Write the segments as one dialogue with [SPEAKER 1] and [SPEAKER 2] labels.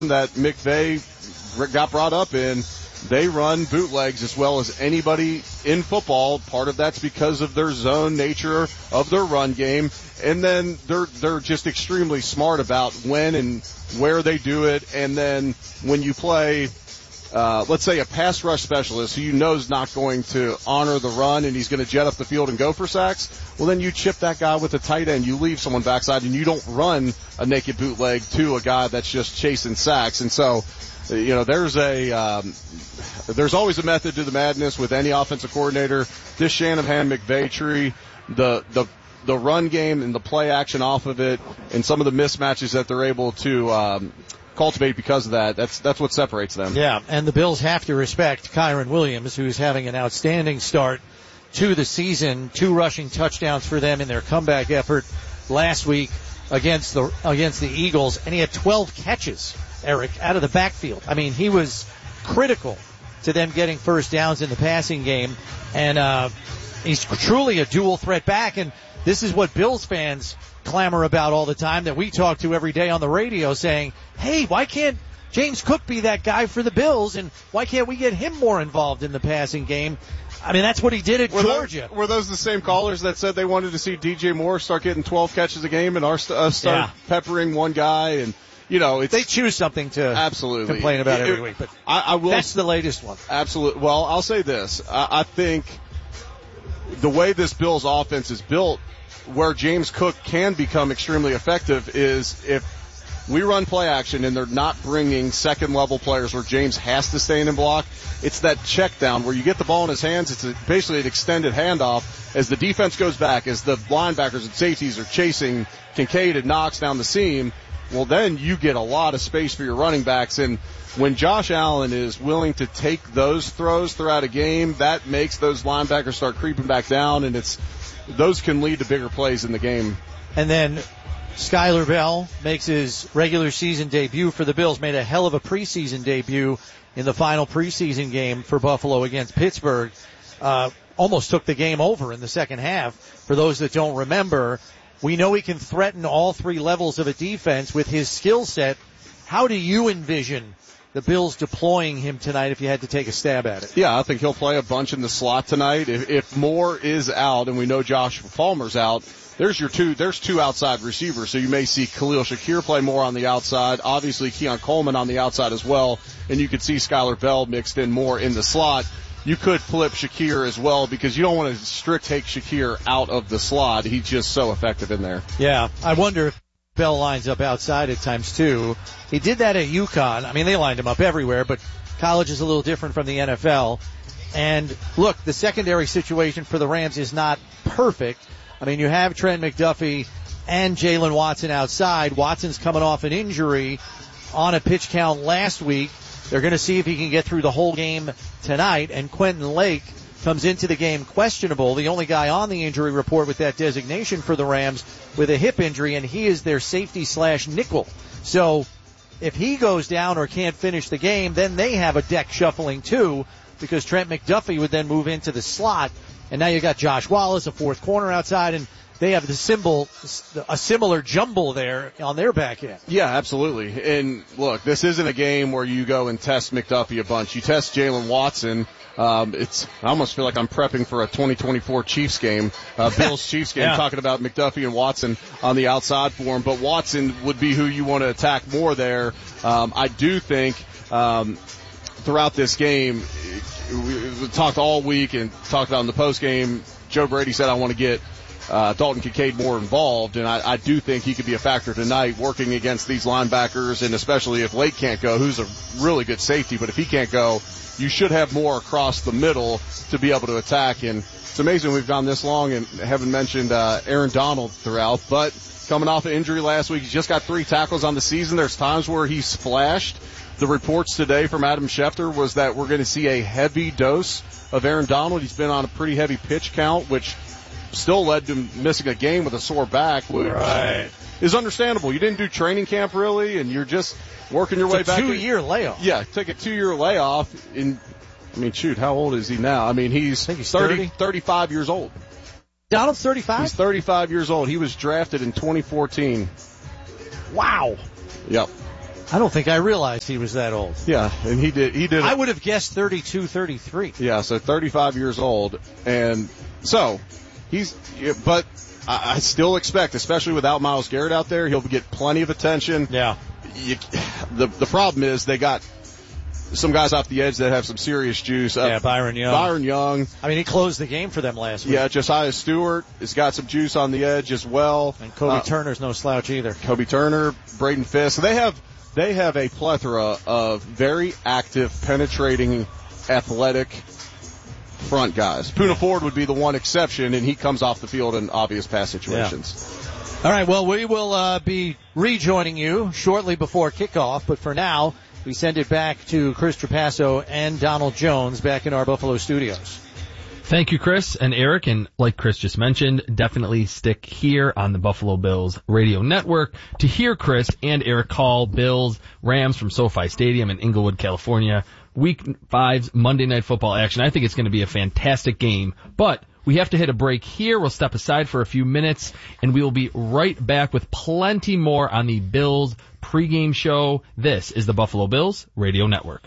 [SPEAKER 1] that McVay got brought up in. They run bootlegs as well as anybody in football. Part of that's because of their zone nature of their run game. And then they're just extremely smart about when and where they do it. And then when you play, let's say a pass rush specialist who you know is not going to honor the run and he's going to jet up the field and go for sacks, well, then you chip that guy with a tight end. You leave someone backside and you don't run a naked bootleg to a guy that's just chasing sacks. And so, you know, there's always a method to the madness with any offensive coordinator. This Shanahan-McVay tree, the run game and the play action off of it and some of the mismatches that they're able to cultivate because of that, that's what separates them.
[SPEAKER 2] Yeah, and the Bills have to respect Kyren Williams, who's having an outstanding start to the season. 2 rushing touchdowns for them in their comeback effort last week against the Eagles, and he had 12 catches, Eric, out of the backfield. I mean, he was critical to them getting first downs in the passing game, and he's truly a dual threat back, and this is what Bills fans clamor about all the time, that we talk to every day on the radio, saying, hey, why can't James Cook be that guy for the Bills, and why can't we get him more involved in the passing game? I mean, that's what he did at Georgia.
[SPEAKER 1] Were those the same callers that said they wanted to see DJ Moore start getting 12 catches a game and us start peppering one guy? And, you know, they
[SPEAKER 2] choose something to
[SPEAKER 1] absolutely
[SPEAKER 2] complain about every week. But
[SPEAKER 1] I will.
[SPEAKER 2] That's the latest one.
[SPEAKER 1] Absolutely. Well, I'll say this. I think the way this Bills offense is built, where James Cook can become extremely effective, is if we run play action and they're not bringing second-level players where James has to stay in and block. It's that check down where you get the ball in his hands. It's basically an extended handoff as the defense goes back, as the linebackers and safeties are chasing Kincaid and Knox down the seam. Well, then you get a lot of space for your running backs. And when Josh Allen is willing to take those throws throughout a game, that makes those linebackers start creeping back down, and those can lead to bigger plays in the game.
[SPEAKER 2] And then Skylar Bell makes his regular season debut for the Bills, made a hell of a preseason debut in the final preseason game for Buffalo against Pittsburgh. Almost took the game over in the second half. For those that don't remember, we know he can threaten all 3 levels of a defense with his skill set. How do you envision the Bills deploying him tonight if you had to take a stab at it?
[SPEAKER 1] Yeah, I think he'll play a bunch in the slot tonight. If Moore is out, and we know Josh Palmer's out, there's 2 outside receivers. So you may see Khalil Shakir play more on the outside. Obviously, Keon Coleman on the outside as well. And you could see Skylar Bell mixed in more in the slot. You could flip Shakir as well because you don't want to take Shakir out of the slot. He's just so effective in there.
[SPEAKER 2] Yeah, I wonder if Bell lines up outside at times too. He did that at UConn. I mean, they lined him up everywhere, but college is a little different from the NFL. And look, the secondary situation for the Rams is not perfect. I mean, you have Trent McDuffie and Jalen Watson outside. Watson's coming off an injury on a pitch count last week. They're going to see if he can get through the whole game tonight. And Quentin Lake comes into the game questionable, the only guy on the injury report with that designation for the Rams with a hip injury, and he is their safety/nickel. So if he goes down or can't finish the game, then they have a deck shuffling too, because Trent McDuffie would then move into the slot. And now you got Josh Wallace, a 4th corner outside, and they have a similar jumble there on their back end.
[SPEAKER 1] Yeah, absolutely. And look, this isn't a game where you go and test McDuffie a bunch. You test Jalen Watson. I almost feel like I'm prepping for a 2024 Chiefs game, Bills Chiefs game, talking about McDuffie and Watson on the outside for him. But Watson would be who you want to attack more there. I do think throughout this game, we talked all week and talked about in the post game, Joe Brady said, I want to get Dalton Kincaid more involved, and I do think he could be a factor tonight working against these linebackers, and especially if Lake can't go, who's a really good safety, but if he can't go, you should have more across the middle to be able to attack. And it's amazing we've gone this long and haven't mentioned Aaron Donald throughout, but coming off an injury last week, he's just got 3 tackles on the season. There's times where he's flashed. The reports today from Adam Schefter was that we're going to see a heavy dose of Aaron Donald. He's been on a pretty heavy pitch count, which still led to missing a game with a sore back, which is understandable. You didn't do training camp really, and you're just working your way back.
[SPEAKER 2] It's a 2-year layoff.
[SPEAKER 1] Yeah, take a 2-year layoff. How old is he now? I mean, he's 35 years old.
[SPEAKER 2] Donald's 35?
[SPEAKER 1] He's 35 years old. He was drafted in 2014.
[SPEAKER 2] Wow.
[SPEAKER 1] Yep.
[SPEAKER 2] I don't think I realized he was that old.
[SPEAKER 1] Yeah, and he did.
[SPEAKER 2] I would have guessed 32, 33.
[SPEAKER 1] Yeah, so 35 years old. And so but I still expect, especially without Myles Garrett out there, he'll get plenty of attention.
[SPEAKER 2] Yeah.
[SPEAKER 1] The problem is they got some guys off the edge that have some serious juice.
[SPEAKER 2] Byron Young.
[SPEAKER 1] Byron Young.
[SPEAKER 2] I mean, he closed the game for them last week.
[SPEAKER 1] Yeah, Josiah Stewart has got some juice on the edge as well.
[SPEAKER 2] And Kobe Turner's no slouch either.
[SPEAKER 1] Kobe Turner, Braden Fisk. So they have a plethora of very active, penetrating, athletic front guys. Poona Ford would be the one exception, and he comes off the field in obvious pass situations.
[SPEAKER 2] Yeah. All right, well, we will be rejoining you shortly before kickoff, but for now, we send it back to Chris Trapasso and Donald Jones back in our Buffalo studios.
[SPEAKER 3] Thank you, Chris and Eric. And like Chris just mentioned, definitely stick here on the Buffalo Bills radio network to hear Chris and Eric call Bills Rams from SoFi Stadium in Inglewood, California. Week 5's Monday Night Football action. I think it's going to be a fantastic game, but we have to hit a break here. We'll step aside for a few minutes, and we will be right back with plenty more on the Bills pregame show. This is the Buffalo Bills Radio Network.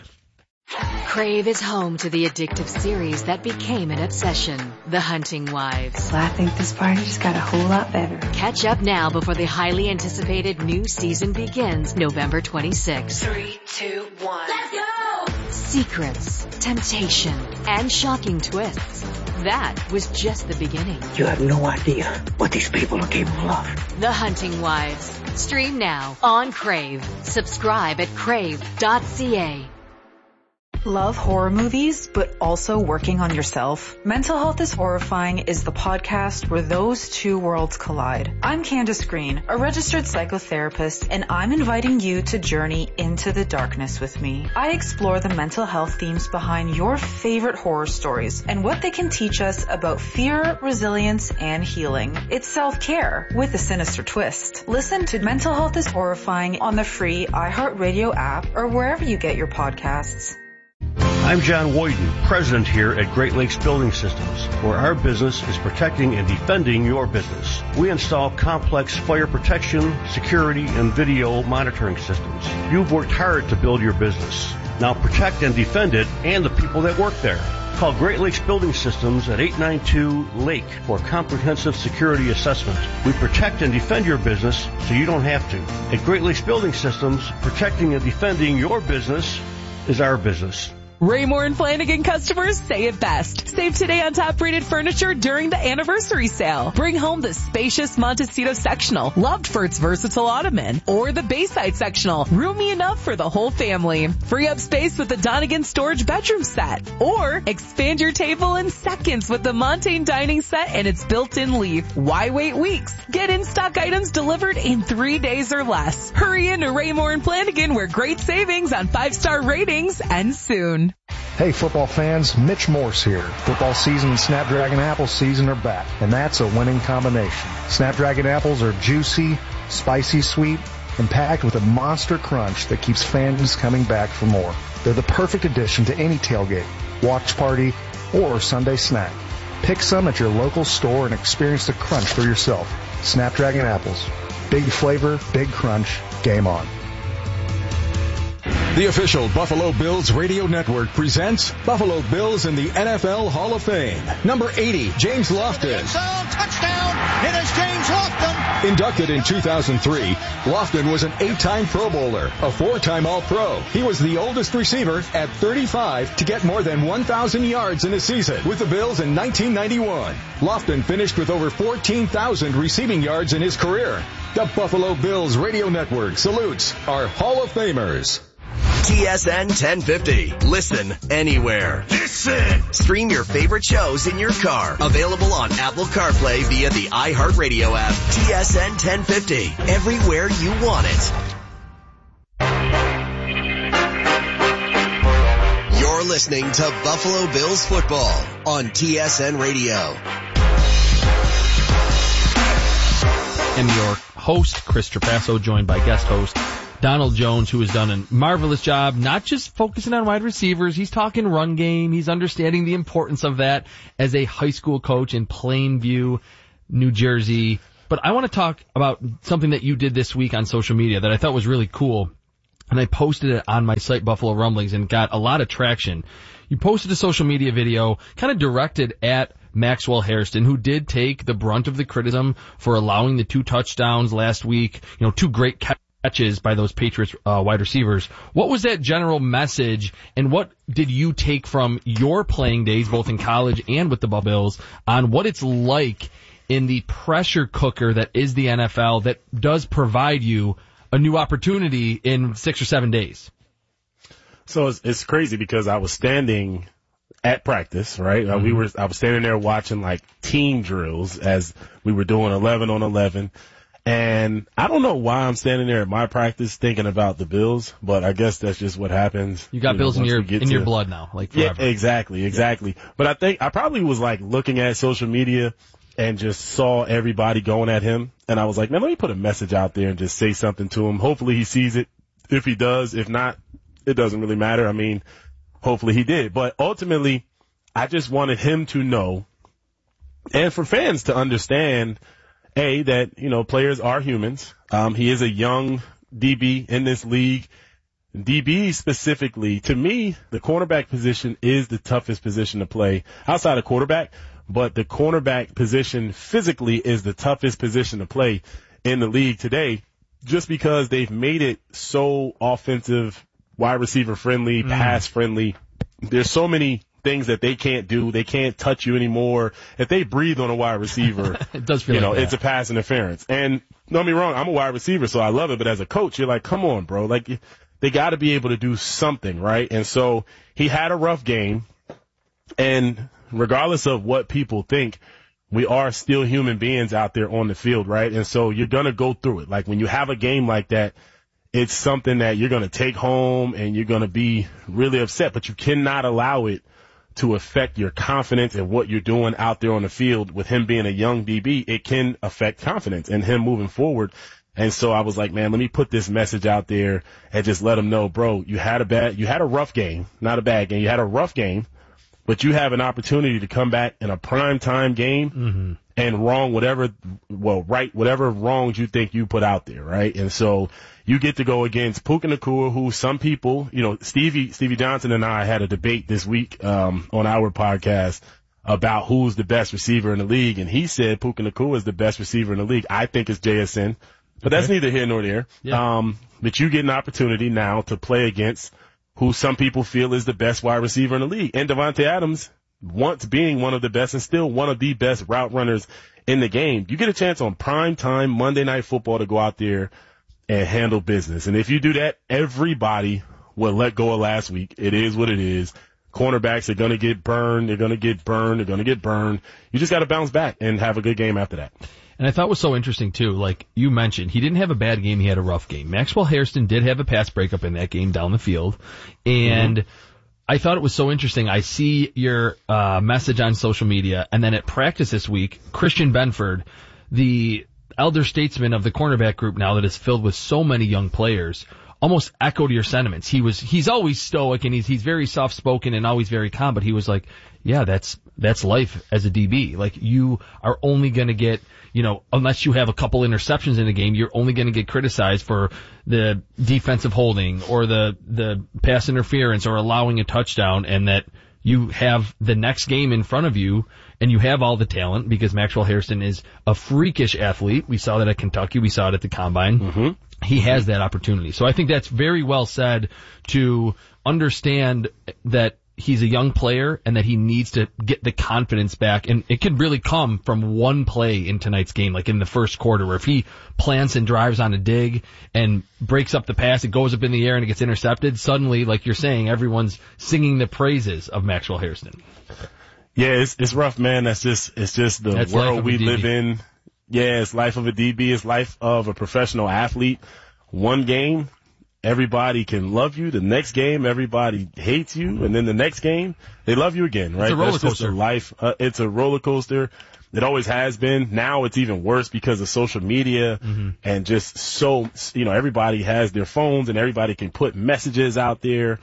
[SPEAKER 4] Crave is home to the addictive series that became an obsession, The Hunting Wives.
[SPEAKER 5] Well, I think this party just got a whole lot better.
[SPEAKER 4] Catch up now before the highly anticipated new season begins November 26th.
[SPEAKER 5] 3, 2, 1.
[SPEAKER 4] Let's go! Secrets, temptation, and shocking twists. That was just the beginning.
[SPEAKER 6] You have no idea what these people are capable of.
[SPEAKER 4] The Hunting Wives. Stream now on Crave. Subscribe at crave.ca.
[SPEAKER 7] Love horror movies, but also working on yourself? Mental Health is Horrifying is the podcast where those two worlds collide. I'm Candace Green, a registered psychotherapist, and I'm inviting you to journey into the darkness with me. I explore the mental health themes behind your favorite horror stories and what they can teach us about fear, resilience, and healing. It's self-care with a sinister twist. Listen to Mental Health is Horrifying on the free iHeartRadio app or wherever you get your podcasts.
[SPEAKER 8] I'm John Woyden, president here at Great Lakes Building Systems, where our business is protecting and defending your business. We install complex fire protection, security, and video monitoring systems. You've worked hard to build your business. Now protect and defend it and the people that work there. Call Great Lakes Building Systems at 892-LAKE for a comprehensive security assessment. We protect and defend your business so you don't have to. At Great Lakes Building Systems, protecting and defending your business is our business.
[SPEAKER 9] Raymore and Flanagan customers say it best. Save today on top-rated furniture during the anniversary sale. Bring home the spacious Montecito sectional, loved for its versatile ottoman, or the Bayside sectional, roomy enough for the whole family. Free up space with the Donegan storage bedroom set, or expand your table in seconds with the Montaigne dining set and its built-in leaf. Why wait weeks? Get in-stock items delivered in 3 days or less. Hurry into Raymore and Flanagan, where great savings on 5-star ratings end soon.
[SPEAKER 10] Hey football fans, Mitch Morse here. Football season and Snapdragon apple season are back, and that's a winning combination. Snapdragon apples are juicy, spicy sweet, and packed with a monster crunch that keeps fans coming back for more. They're the perfect addition to any tailgate, watch party, or Sunday snack. Pick some at your local store and experience the crunch for yourself. Snapdragon apples. Big flavor, big crunch, game on.
[SPEAKER 11] The official Buffalo Bills radio network presents Buffalo Bills in the NFL Hall of Fame. Number 80, James Lofton.
[SPEAKER 12] Touchdown! It is James Lofton.
[SPEAKER 11] Inducted in 2003, Lofton was an 8-time Pro Bowler, a 4-time All-Pro. He was the oldest receiver at 35 to get more than 1,000 yards in a season with the Bills in 1991. Lofton finished with over 14,000 receiving yards in his career. The Buffalo Bills radio network salutes our Hall of Famers.
[SPEAKER 13] TSN 1050. Listen anywhere. Listen. Stream your favorite shows in your car. Available on Apple CarPlay via the iHeartRadio app. TSN 1050. Everywhere you want it. You're listening to Buffalo Bills football on TSN Radio.
[SPEAKER 3] And your host, Chris Trapasso, joined by guest host Donald Jones, who has done a marvelous job, not just focusing on wide receivers. He's talking run game. He's understanding the importance of that as a high school coach in Plainview, New Jersey. But I want to talk about something that you did this week on social media that I thought was really cool. and I posted it on my site, Buffalo Rumblings, and got a lot of traction. You posted a social media video kind of directed at Maxwell Hairston, who did take the brunt of the criticism for allowing the 2 touchdowns last week, 2 great catches by those Patriots wide receivers. What was that general message, and what did you take from your playing days, both in college and with the Buffalo Bills, on what it's like in the pressure cooker that is the NFL that does provide you a new opportunity in 6 or 7 days?
[SPEAKER 14] So it's crazy because I was standing at practice, right?
[SPEAKER 3] Mm-hmm.
[SPEAKER 14] I was standing there watching like team drills as we were doing 11 on 11. And I don't know why I'm standing there at my practice thinking about the Bills, but I guess that's just what happens.
[SPEAKER 3] You got Bills in your blood now, like forever.
[SPEAKER 14] Yeah, exactly.
[SPEAKER 3] Yeah.
[SPEAKER 14] But I think I probably was like looking at social media and just saw everybody going at him. And I was like, man, let me put a message out there and just say something to him. Hopefully he sees it. If he does, if not, it doesn't really matter. I mean, hopefully he did. But ultimately, I just wanted him to know, and for fans to understand, that, players are humans. He is a young DB in this league. DB specifically, to me, the cornerback position is the toughest position to play outside of quarterback, but the cornerback position physically is the toughest position to play in the league today, just because they've made it so offensive, wide receiver friendly, pass friendly. There's so many things that they can't do. They can't touch you anymore. If they breathe on a wide receiver,
[SPEAKER 3] it does feel like
[SPEAKER 14] it's a pass interference. And don't get me wrong, I'm a wide receiver, so I love it. But as a coach, you're like, come on, bro. Like, they got to be able to do something, right? And so he had a rough game. And regardless of what people think, we are still human beings out there on the field, right? And so you're going to go through it. Like, when you have a game like that, it's something that you're going to take home and you're going to be really upset, but you cannot allow it to affect your confidence in what you're doing out there on the field. With him being a young DB, it can affect confidence in him moving forward. And so I was like, man, let me put this message out there and just let him know, bro, you had a rough game, not a bad game. You had a rough game, but you have an opportunity to come back in a prime time game and right whatever wrongs you think you put out there, right? And so you get to go against Puka Nacua, who some people, Stevie Johnson and I had a debate this week on our podcast about who's the best receiver in the league, and he said Puka Nacua is the best receiver in the league. I think it's JSN, but that's neither here nor there.
[SPEAKER 3] Yeah.
[SPEAKER 14] But you get an opportunity now to play against who some people feel is the best wide receiver in the league. And Davante Adams, once being one of the best and still one of the best route runners in the game, you get a chance on prime time Monday Night Football to go out there and handle business. And if you do that, everybody will let go of last week. It is what it is. Cornerbacks are going to get burned. They're going to get burned. They're going to get burned. You just got to bounce back and have a good game after that.
[SPEAKER 3] And I thought it was so interesting, too, like you mentioned, he didn't have a bad game, he had a rough game. Maxwell Hairston did have a pass breakup in that game down the field, and I thought it was so interesting. I see your message on social media, and then at practice this week, Christian Benford, the elder statesman of the cornerback group now that is filled with so many young players, almost echoed your sentiments. He's always stoic, and he's very soft-spoken and always very calm, but he was like, yeah, that's life as a DB. Like, you are only going to get, unless you have a couple interceptions in a game, you're only going to get criticized for the defensive holding or the pass interference or allowing a touchdown, and that you have the next game in front of you and you have all the talent, because Maxwell Hairston is a freakish athlete. We saw that at Kentucky. We saw it at the Combine. He has that opportunity. So I think that's very well said, to understand that he's a young player and that he needs to get the confidence back. And it could really come from one play in tonight's game, like in the first quarter, where if he plants and drives on a dig and breaks up the pass, it goes up in the air and it gets intercepted, suddenly, like you're saying, everyone's singing the praises of Maxwell Hairston.
[SPEAKER 14] Yeah, it's rough, man. That's the world we live in. Yeah, it's life of a DB. It's life of a professional athlete. One game, everybody can love you. The next game, everybody hates you. And then the next game, they love you again, right?
[SPEAKER 3] It's a roller coaster.
[SPEAKER 14] That's just life. It's a roller coaster. It always has been. Now it's even worse because of social media and just so, everybody has their phones and everybody can put messages out there.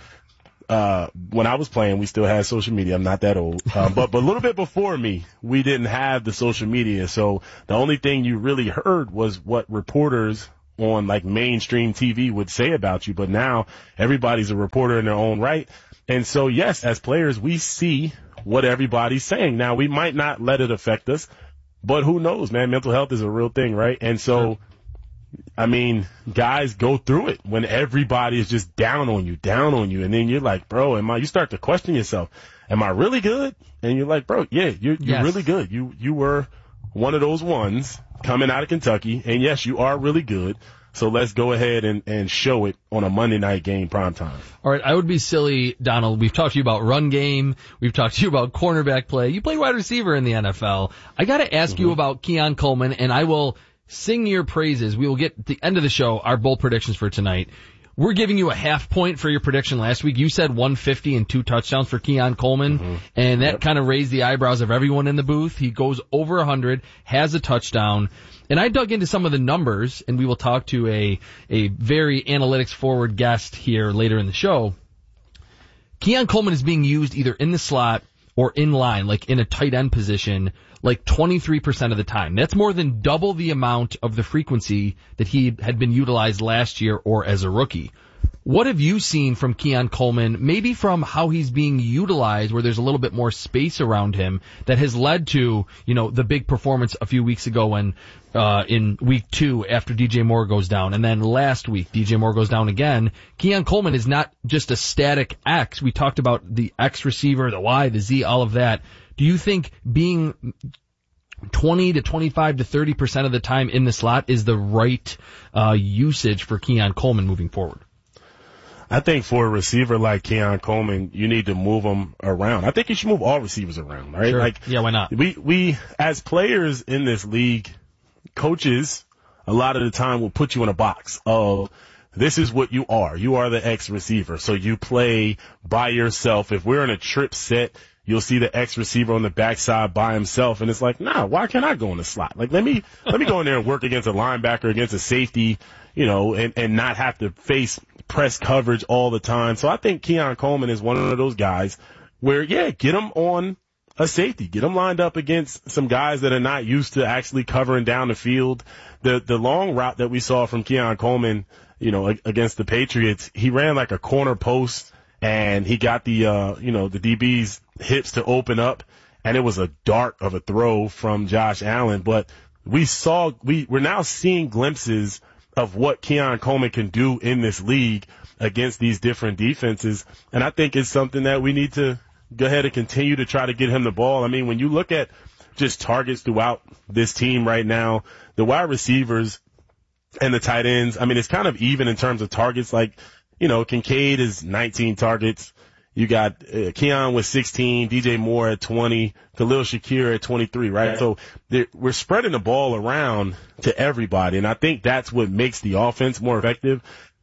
[SPEAKER 14] When I was playing, we still had social media. I'm not that old. But a little bit before me, we didn't have the social media. So the only thing you really heard was what reporters on like mainstream TV would say about you, but now everybody's a reporter in their own right. And so, yes, as players, we see what everybody's saying. Now, we might not let it affect us, but who knows, man? Mental health is a real thing, right? And so, I mean, guys go through it when everybody is just down on you. And then you're like, bro, you start to question yourself. Am I really good? And you're like, bro, yeah, you're really good. You were one of those ones coming out of Kentucky. And yes, you are really good. So let's go ahead and show it on a Monday night game primetime.
[SPEAKER 3] All right, I would be silly, Donald. We've talked to you about run game. We've talked to you about cornerback play. You play wide receiver in the NFL. I got to ask you about Keon Coleman, and I will sing your praises. We will get at the end of the show our bold predictions for tonight. We're giving you a half point for your prediction last week. You said 150 and 2 touchdowns for Keon Coleman, and that kind of raised the eyebrows of everyone in the booth. He goes over 100, has a touchdown. And I dug into some of the numbers, and we will talk to a very analytics-forward guest here later in the show. Keon Coleman is being used either in the slot or in line, like in a tight end position, like 23% of the time. That's more than double the amount of the frequency that he had been utilized last year or as a rookie. What have you seen from Keon Coleman, maybe from how he's being utilized, where there's a little bit more space around him, that has led to, the big performance a few weeks ago when, in week 2 after DJ Moore goes down, and then last week DJ Moore goes down again. Keon Coleman is not just a static X. We talked about the X receiver, the Y, the Z, all of that. Do you think being 20 to 25 to 30% of the time in the slot is the right usage for Keon Coleman moving forward?
[SPEAKER 14] I think for a receiver like Keon Coleman, you need to move him around. I think you should move all receivers around, right?
[SPEAKER 3] Sure. Yeah, why not?
[SPEAKER 14] We as players in this league, coaches a lot of the time will put you in a box of, this is what you are. You are the X receiver. So you play by yourself. If we're in a trip set, you'll see the X receiver on the backside by himself. And it's like, nah, why can't I go in the slot? Like, let me go in there and work against a linebacker, against a safety, and not have to face press coverage all the time. So I think Keon Coleman is one of those guys where, get him on a safety, get him lined up against some guys that are not used to actually covering down the field. The long route that we saw from Keon Coleman, against the Patriots, he ran like a corner post and he got the DB's hips to open up, and it was a dart of a throw from Josh Allen. But we're now seeing glimpses of what Keon Coleman can do in this league against these different defenses. And I think it's something that we need to go ahead and continue to try to get him the ball. I mean, when you look at just targets throughout this team right now, the wide receivers and the tight ends, I mean, it's kind of even in terms of targets. Like, Kincaid is 19 targets. You got Keon with 16, DJ Moore at 20, Khalil Shakir at 23, right? So we're spreading the ball around to everybody, and I think that's what makes the offense more effective.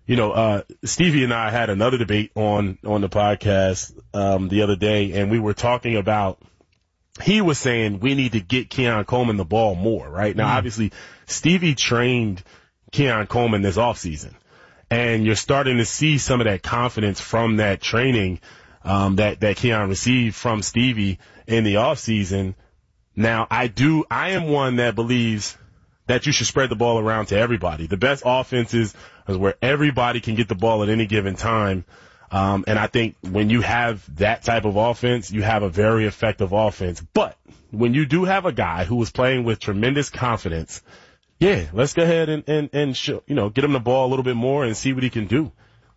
[SPEAKER 14] Stevie and I had another debate on the podcast the other day, and we were talking about, he was saying we need to get Keon Coleman the ball more, right? Now, obviously, Stevie trained Keon Coleman this offseason, and you're starting to see some of that confidence from that training that Keon received from Stevie in the offseason. Now, I am one that believes that you should spread the ball around to everybody. The best offenses is where everybody can get the ball at any given time. And I think when you have that type of offense, you have a very effective offense. But when you do have a guy who is playing with tremendous confidence, let's go ahead and show, get him the ball a little bit more and see what he can do.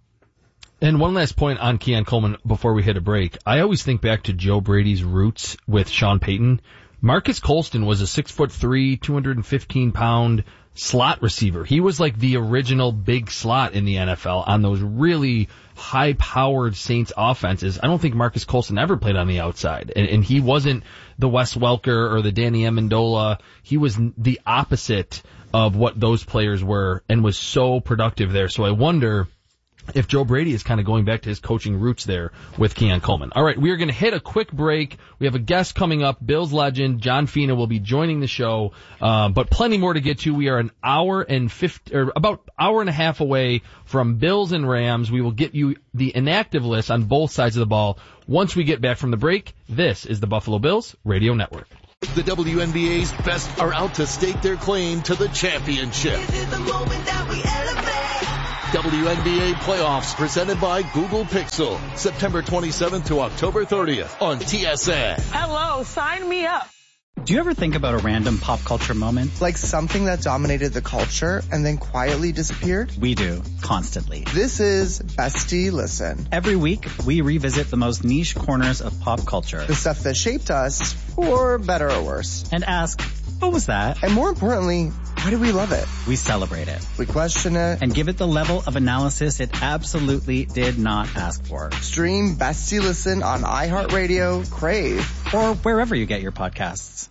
[SPEAKER 3] And one last point on Keon Coleman before we hit a break. I always think back to Joe Brady's roots with Sean Payton. Marcus Colston was a 6'3", 215-pound slot receiver. He was like the original big slot in the NFL on those really high-powered Saints offenses. I don't think Marcus Colston ever played on the outside. And he wasn't the Wes Welker or the Danny Amendola. He was the opposite of what those players were and was so productive there. So I wonder if Joe Brady is kind of going back to his coaching roots there with Keon Coleman. All right, we are going to hit a quick break. We have a guest coming up. Bills legend John Fina will be joining the show, but plenty more to get to. We are about hour and a half away from Bills and Rams. We will get you the inactive list on both sides of the ball once we get back from the break. This is the Buffalo Bills Radio Network.
[SPEAKER 15] The WNBA's best are out to stake their claim to the championship. WNBA playoffs presented by Google Pixel. September 27th to October 30th on TSN.
[SPEAKER 16] Hello, sign me up.
[SPEAKER 17] Do you ever think about a random pop culture moment?
[SPEAKER 18] Like something that dominated the culture and then quietly disappeared?
[SPEAKER 17] We do, constantly.
[SPEAKER 18] This is Bestie Listen.
[SPEAKER 17] Every week, we revisit the most niche corners of pop culture.
[SPEAKER 18] The stuff that shaped us, for better or worse.
[SPEAKER 17] And ask, what was that?
[SPEAKER 18] And more importantly, why do we love it?
[SPEAKER 17] We celebrate it.
[SPEAKER 18] We question it.
[SPEAKER 17] And give it the level of analysis it absolutely did not ask for.
[SPEAKER 18] Stream Bestie Listen on iHeartRadio, Crave,
[SPEAKER 17] or wherever you get your podcasts.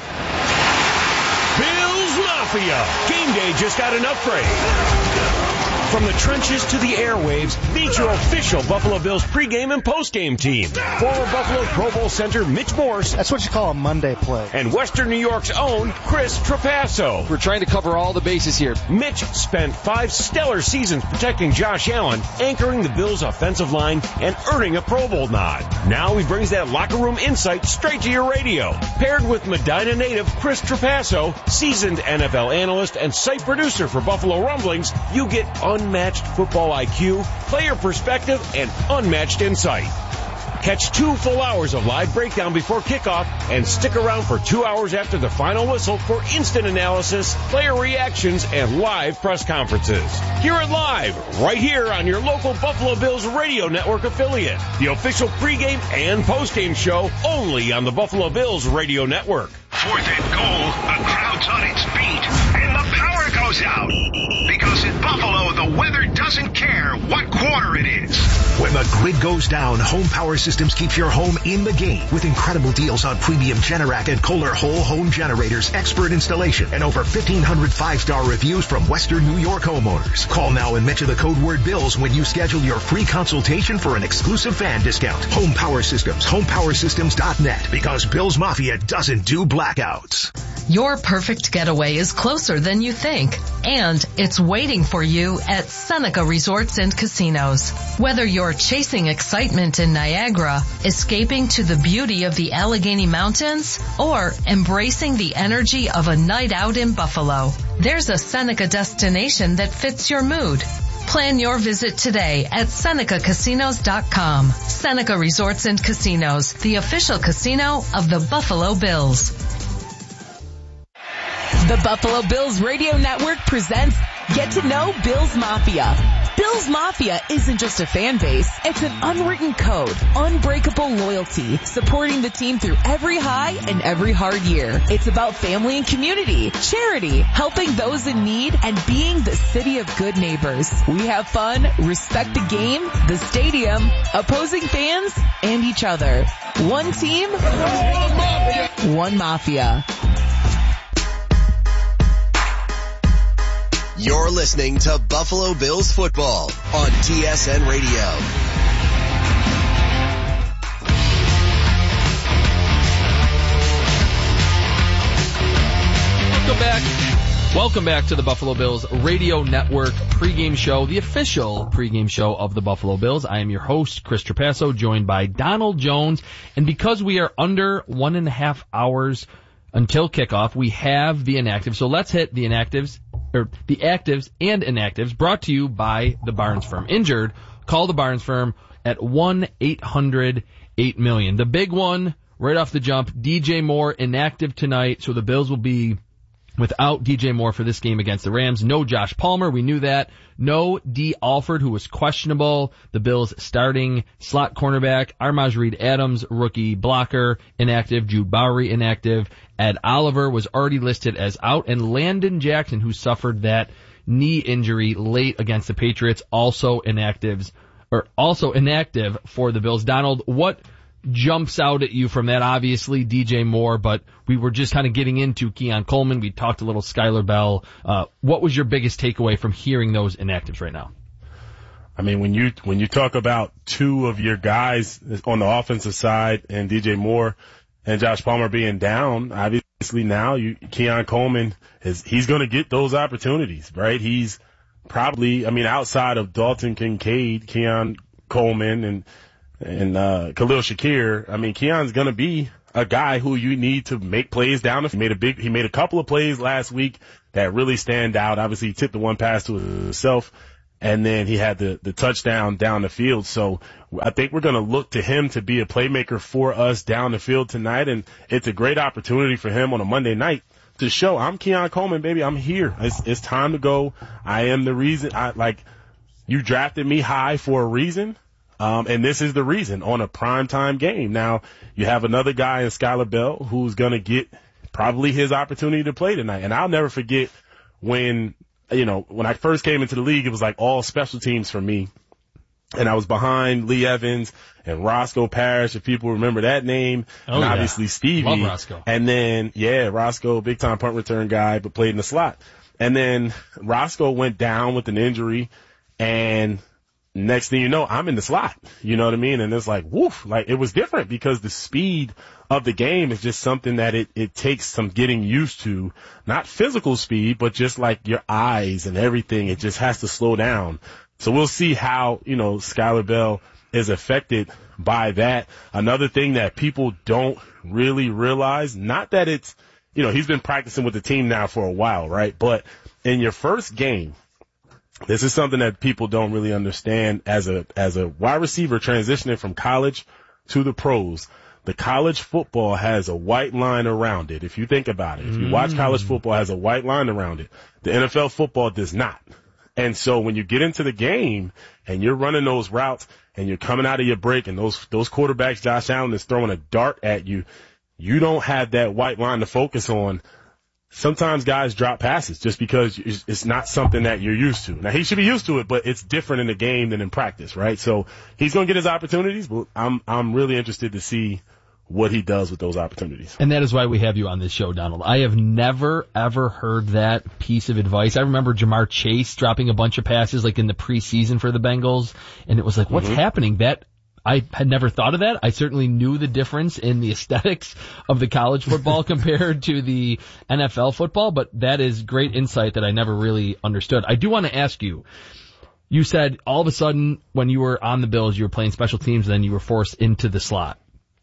[SPEAKER 19] Bills Mafia. Game day just got an upgrade. From the trenches to the airwaves, meet your official Buffalo Bills pregame and postgame team. Former Buffalo Pro Bowl center Mitch Morse.
[SPEAKER 10] That's what you call a Monday play.
[SPEAKER 19] And Western New York's own Chris Trapasso.
[SPEAKER 20] We're trying to cover all the bases here.
[SPEAKER 19] Mitch spent 5 stellar seasons protecting Josh Allen, anchoring the Bills' offensive line, and earning a Pro Bowl nod. Now he brings that locker room insight straight to your radio. Paired with Medina native Chris Trapasso, seasoned NFL analyst and site producer for Buffalo Rumblings, you get unmatched football IQ, player perspective, and unmatched insight. Catch 2 full hours of live breakdown before kickoff and stick around for 2 hours after the final whistle for instant analysis, player reactions, and live press conferences. Hear it live right here on your local Buffalo Bills radio network affiliate. The official pregame and postgame show only on the Buffalo Bills radio network.
[SPEAKER 21] 4th and goal, the crowd's on its feet, and the power goes out. Because in Buffalo, the weather doesn't care what quarter it is.
[SPEAKER 22] When the grid goes down, Home Power Systems keeps your home in the game with incredible deals on premium Generac and Kohler whole home generators, expert installation, and over 1,500 5-star reviews from Western New York homeowners. Call now and mention the code word BILLS when you schedule your free consultation for an exclusive fan discount. Home Power Systems, homepowersystems.net, because Bills Mafia doesn't do blackouts.
[SPEAKER 23] Your perfect getaway is closer than you think, and it's waiting for you at Seneca Resorts and Casinos. Whether you're chasing excitement in Niagara, escaping to the beauty of the Allegheny Mountains, or embracing the energy of a night out in Buffalo, there's a Seneca destination that fits your mood. Plan your visit today at SenecaCasinos.com. Seneca Resorts and Casinos, the official casino of the Buffalo Bills.
[SPEAKER 9] The Buffalo Bills Radio Network presents Get to Know Bills Mafia. Bills Mafia isn't just a fan base, it's an unwritten code, unbreakable loyalty, supporting the team through every high and every hard year. It's about family and community, charity, helping those in need, and being the city of good neighbors. We have fun, respect the game, the stadium, opposing fans, and each other. One team, one mafia.
[SPEAKER 13] You're listening to Buffalo Bills football on TSN Radio.
[SPEAKER 3] Welcome back to the Buffalo Bills Radio Network pregame show, the official pregame show of the Buffalo Bills. I am your host, Chris Trapasso, joined by Donald Jones. And because we are under 1.5 hours until kickoff, we have the inactives. So let's hit the inactives. Or the actives and inactives, brought to you by the Barnes Firm. Injured, call the Barnes Firm at 1-800-8-million. The big one, right off the jump, DJ Moore inactive tonight, so the Bills will be without DJ Moore for this game against the Rams. No Josh Palmer, we knew that. No D. Alford, who was questionable. The Bills starting slot cornerback. Armaj Reed Adams, rookie blocker, inactive. Jude Bowery, inactive. Ed Oliver was already listed as out. And Landon Jackson, who suffered that knee injury late against the Patriots, also inactive for the Bills. Donald, what jumps out at you from that? Obviously DJ Moore, but we were just kind of getting into Keon Coleman. We talked a little Skylar Bell. What was your biggest takeaway from hearing those inactives right now?
[SPEAKER 14] I mean, when you talk about two of your guys on the offensive side and DJ Moore and Josh Palmer being down, obviously now Keon Coleman he's going to get those opportunities, right? He's probably, I mean, outside of Dalton Kincaid, Keon Coleman and Khalil Shakir, I mean, Keon's going to be a guy who you need to make plays down. He made a couple of plays last week that really stand out. Obviously, he tipped the one pass to himself, and then he had the touchdown down the field. So I think we're going to look to him to be a playmaker for us down the field tonight, and it's a great opportunity for him on a Monday night to show, I'm Keon Coleman, baby. I'm here. It's time to go. I am the reason. You drafted me high for a reason. And this is the reason on a primetime game. Now, you have another guy in Skylar Bell who's going to get probably his opportunity to play tonight. And I'll never forget when I first came into the league, it was like all special teams for me. And I was behind Lee Evans and Roscoe Parrish, if people remember that name.
[SPEAKER 3] Oh,
[SPEAKER 14] and obviously Stevie.
[SPEAKER 3] Love Roscoe.
[SPEAKER 14] And then, Roscoe, big time punt return guy, but played in the slot. And then Roscoe went down with an injury, and next thing you know, I'm in the slot. You know what I mean? And it's like, woof, like it was different because the speed of the game is just something that it takes some getting used to. Not physical speed, but just like your eyes and everything. It just has to slow down. So we'll see how, Skylar Bell is affected by that. Another thing that people don't really realize, not that it's, he's been practicing with the team now for a while, right? But in your first game, this is something that people don't really understand as a wide receiver transitioning from college to the pros. The college football has a white line around it. If you think about it, if you watch college football, it has a white line around it. The NFL football does not. And so when you get into the game and you're running those routes and you're coming out of your break and those quarterbacks, Josh Allen is throwing a dart at you, you don't have that white line to focus on. Sometimes guys drop passes just because it's not something that you're used to. Now, he should be used to it, but it's different in the game than in practice, right? So he's going to get his opportunities, but I'm really interested to see what he does with those opportunities.
[SPEAKER 3] And that is why we have you on this show, Donald. I have never, ever heard that piece of advice. I remember Jamar Chase dropping a bunch of passes like in the preseason for the Bengals, and it was like, what's happening? That I had never thought of that. I certainly knew the difference in the aesthetics of the college football compared to the NFL football, but that is great insight that I never really understood. I do want to ask you, you said all of a sudden when you were on the Bills, you were playing special teams, and then you were forced into the slot.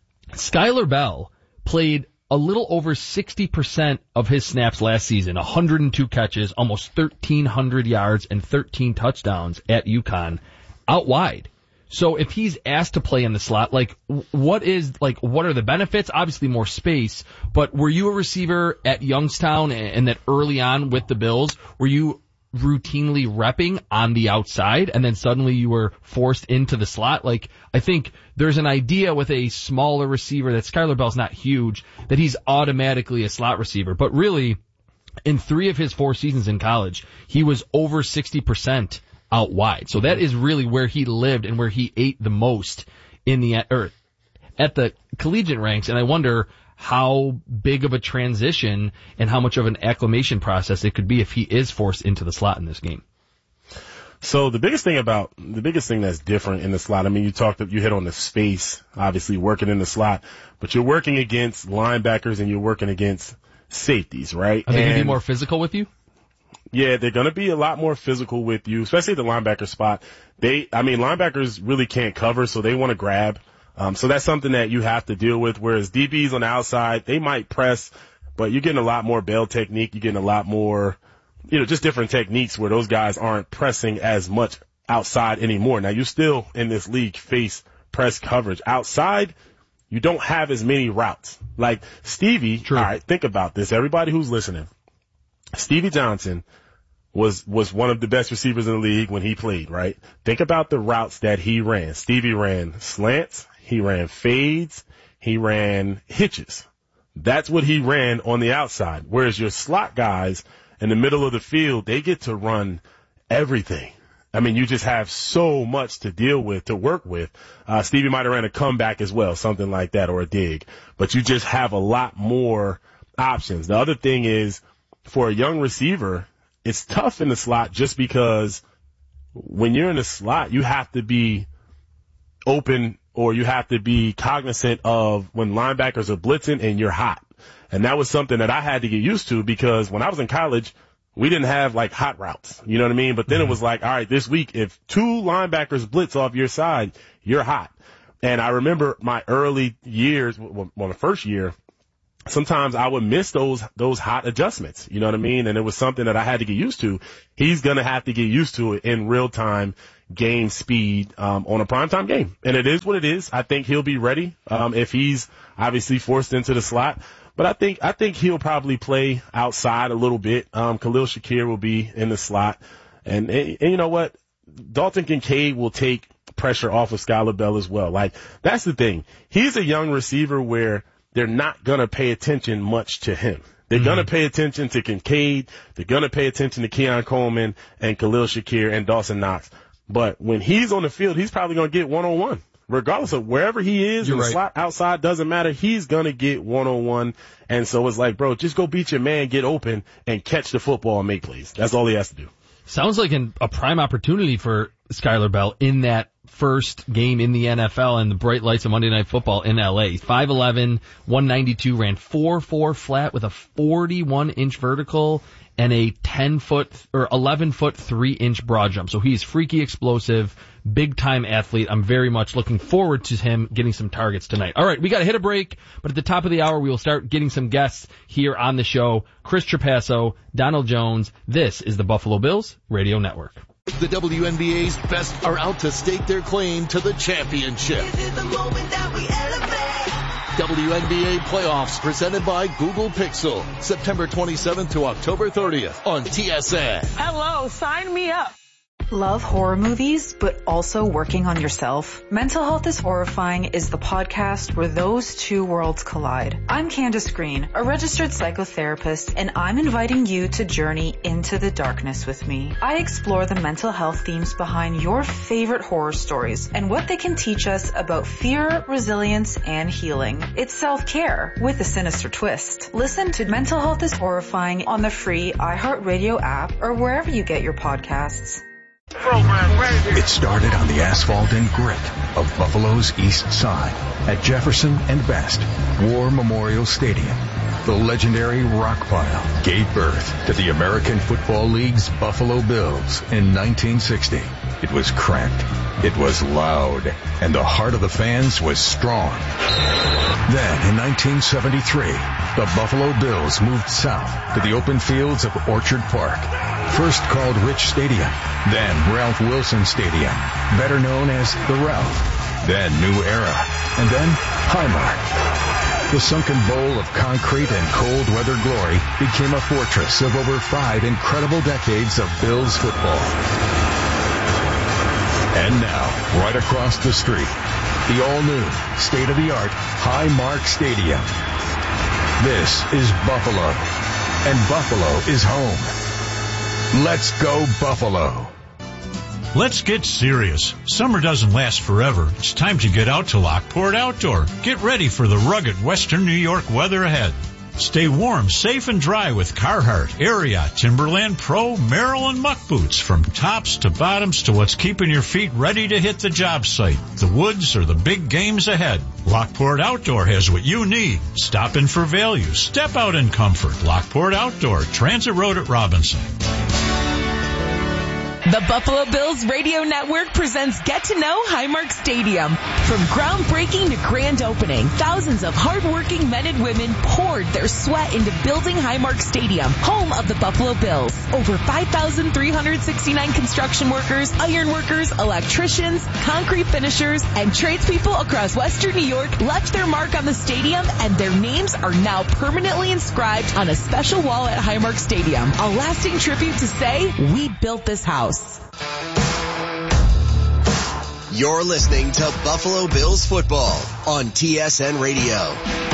[SPEAKER 3] Skylar Bell played a little over 60% of his snaps last season, 102 catches, almost 1,300 yards, and 13 touchdowns at UConn out wide. So if he's asked to play in the slot, what are the benefits? Obviously more space, but were you a receiver at Youngstown and that early on with the Bills, were you routinely repping on the outside and then suddenly you were forced into the slot? I think there's an idea with a smaller receiver that Skylar Bell's not huge, that he's automatically a slot receiver, but really in 3 of his 4 seasons in college, he was over 60% out wide. So that is really where he lived and where he ate the most at the collegiate ranks. And I wonder how big of a transition and how much of an acclimation process it could be if he is forced into the slot in this game.
[SPEAKER 14] So the biggest thing that's different in the slot, I mean, you hit on the space, obviously working in the slot, but you're working against linebackers and you're working against safeties, right?
[SPEAKER 3] Are they going to be more physical with you?
[SPEAKER 14] Yeah, they're going to be a lot more physical with you, especially at the linebacker spot. Linebackers really can't cover, so they want to grab. So that's something that you have to deal with, whereas DBs on the outside, they might press, but you're getting a lot more bail technique. You're getting a lot more, just different techniques where those guys aren't pressing as much outside anymore. Now, you still in this league face press coverage. Outside, you don't have as many routes. Like Stevie, True. All right, think about this. Everybody who's listening. Stevie Johnson was one of the best receivers in the league when he played, right? Think about the routes that he ran. Stevie ran slants, he ran fades, he ran hitches. That's what he ran on the outside. Whereas your slot guys in the middle of the field, they get to run everything. I mean, you just have so much to deal with, to work with. Stevie might have ran a comeback as well, something like that, or a dig. But you just have a lot more options. The other thing is, for a young receiver, it's tough in the slot just because when you're in the slot, you have to be open or you have to be cognizant of when linebackers are blitzing and you're hot. And that was something that I had to get used to because when I was in college, we didn't have hot routes. You know what I mean? But then it was all right, this week, if 2 linebackers blitz off your side, you're hot. And I remember my early years, well, the first year, sometimes I would miss those hot adjustments. You know what I mean? And it was something that I had to get used to. He's going to have to get used to it in real time game speed, on a primetime game. And it is what it is. I think he'll be ready, if he's obviously forced into the slot. But I think he'll probably play outside a little bit. Khalil Shakir will be in the slot. And you know what? Dalton Kincaid will take pressure off of Skylar Bell as well. Like, that's the thing. He's a young receiver where they're not going to pay attention much to him. They're going to pay attention to Kincaid. They're going to pay attention to Keon Coleman and Khalil Shakir and Dawson Knox. But when he's on the field, he's probably going to get one-on-one. Regardless of wherever he is, in the slot, outside, doesn't matter. He's going to get one-on-one. And so it's like, bro, just go beat your man, get open, and catch the football and make plays. That's all he has to do.
[SPEAKER 3] Sounds like a prime opportunity for Skylar Bell in that first game in the NFL and the bright lights of Monday Night Football in LA. 5'11", 192, ran 4.4 flat with a 41-inch vertical and a 10-foot or 11-foot 3-inch broad jump. So he's freaky explosive, big-time athlete. I'm very much looking forward to him getting some targets tonight. All right, we got to hit a break, but at the top of the hour, we will start getting some guests here on the show. Chris Trapasso, Donald Jones. This is the Buffalo Bills Radio Network.
[SPEAKER 15] The WNBA's best are out to stake their claim to the championship. This is the moment that we elevate. WNBA playoffs presented by Google Pixel. September 27th to October 30th on TSN.
[SPEAKER 16] Hello, sign me up.
[SPEAKER 7] Love horror movies, but also working on yourself? Mental Health is Horrifying is the podcast where those two worlds collide. I'm Candace Green, a registered psychotherapist, and I'm inviting you to journey into the darkness with me. I explore the mental health themes behind your favorite horror stories and what they can teach us about fear, resilience, and healing. It's self-care with a sinister twist. Listen to Mental Health is Horrifying on the free iHeartRadio app or wherever you get your podcasts.
[SPEAKER 22] It started on the asphalt and grit of Buffalo's East Side at Jefferson and Best War Memorial Stadium. The legendary rock pile gave birth to the American Football League's Buffalo Bills in 1960. It was cramped, it was loud, and the heart of the fans was strong. Then, in 1973, the Buffalo Bills moved south to the open fields of Orchard Park, first called Rich Stadium, then Ralph Wilson Stadium, better known as the Ralph, then New Era, and then Highmark. The sunken bowl of concrete and cold weather glory became a fortress of over 5 incredible decades of Bills football. And now, right across the street, the all-new, state-of-the-art Highmark Stadium. This is Buffalo, and Buffalo is home. Let's go Buffalo.
[SPEAKER 1] Let's get serious. Summer doesn't last forever. It's time to get out to Lockport Outdoor. Get ready for the rugged Western New York weather ahead. Stay warm, safe, and dry with Carhartt, Ariat, Timberland Pro, Merrell, and Muck boots. From tops to bottoms to what's keeping your feet ready to hit the job site, the woods, or the big games ahead. Lockport Outdoor has what you need. Stop in for value. Step out in comfort. Lockport Outdoor, Transit Road at Robinson.
[SPEAKER 9] The Buffalo Bills Radio Network presents Get to Know Highmark Stadium. From groundbreaking to grand opening, thousands of hardworking men and women poured their sweat into building Highmark Stadium, home of the Buffalo Bills. Over 5,369 construction workers, iron workers, electricians, concrete finishers, and tradespeople across Western New York left their mark on the stadium, and their names are now permanently inscribed on a special wall at Highmark Stadium. A lasting tribute to say, we built this house.
[SPEAKER 13] You're listening to Buffalo Bills football on TSN Radio.